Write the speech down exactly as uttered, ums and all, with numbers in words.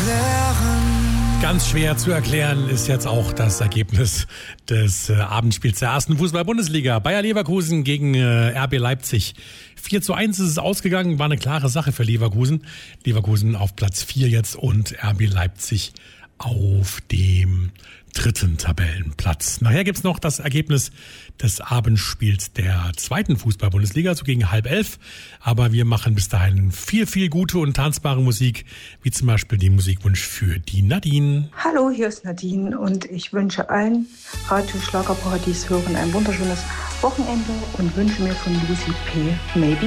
Ganz schwer zu erklären ist jetzt auch das Ergebnis des äh, Abendspiels der ersten Fußball-Bundesliga. Bayer Leverkusen gegen äh, R B Leipzig. vier zu eins ist es ausgegangen, war eine klare Sache für Leverkusen. Leverkusen auf Platz vier jetzt und R B Leipzig auf dem dritten Tabellenplatz. Nachher gibt's noch das Ergebnis des Abendspiels der zweiten Fußball-Bundesliga, so gegen halb elf. Aber wir machen bis dahin viel, viel gute und tanzbare Musik, wie zum Beispiel den Musikwunsch für die Nadine. Hallo, hier ist Nadine und ich wünsche allen Radio Schlagerparadies hören ein wunderschönes Wochenende und wünsche mir von Lucy P. Maybe